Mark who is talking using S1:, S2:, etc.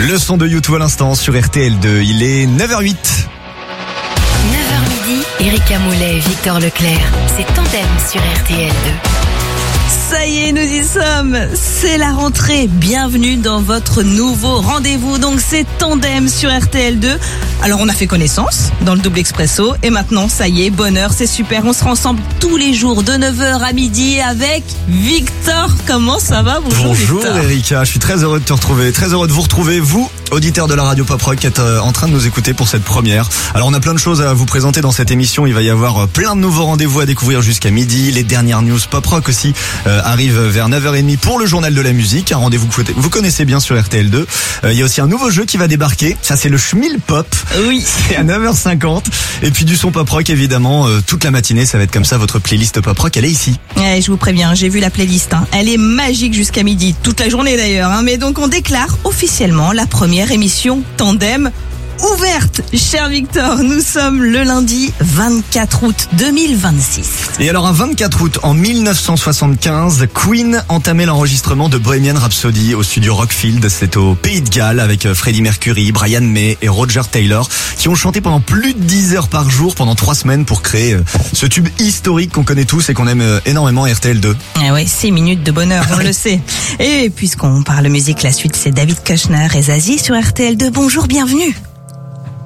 S1: Le son de YouTube à l'instant sur RTL2, il est 9h08.
S2: 9h midi, Erika Moulet et Victor Leclerc, c'est Tandem sur RTL2.
S3: Ça y est, nous y sommes. C'est la rentrée. Bienvenue dans votre nouveau rendez-vous. Donc c'est Tandem sur RTL2. Alors on a fait connaissance dans le double expresso et maintenant ça y est, bonheur, c'est super. On sera ensemble tous les jours de 9h à midi avec Victor. Comment ça va?
S1: Bonjour
S3: Victor.
S1: Erika, je suis très heureux de te retrouver, très heureux de vous retrouver, vous, auditeurs de la radio Pop Rock, qui êtes en train de nous écouter pour cette première. Alors on a plein de choses à vous présenter dans cette émission, il va y avoir plein de nouveaux rendez-vous à découvrir jusqu'à midi, les dernières news Pop Rock aussi arrivent vers 9h30 pour le journal de la musique, un rendez-vous que vous connaissez bien sur RTL2. Il y a aussi un nouveau jeu qui va débarquer, ça c'est le Schmil Pop.
S3: Oui.
S1: C'est à 9h50 et puis du son Pop Rock évidemment, toute la matinée ça va être comme ça, votre playlist Pop Rock elle est ici.
S3: Ouais, je vous préviens, j'ai vu la playlist, Elle est magique jusqu'à midi, toute la journée d'ailleurs, Mais donc on déclare officiellement la première émission Tandem ouverte. Cher Victor, nous sommes le lundi 24 août 2026.
S1: Et alors un 24 août en 1975, Queen entamait l'enregistrement de Bohemian Rhapsody au studio Rockfield. C'est au Pays de Galles avec Freddie Mercury, Brian May et Roger Taylor qui ont chanté pendant plus de 10 heures par jour pendant 3 semaines pour créer ce tube historique qu'on connaît tous et qu'on aime énormément RTL2.
S3: Ah ouais, 6 minutes de bonheur, on le sait. Et puisqu'on parle musique, la suite c'est David Kushner et Zazie sur RTL2. Bonjour, bienvenue.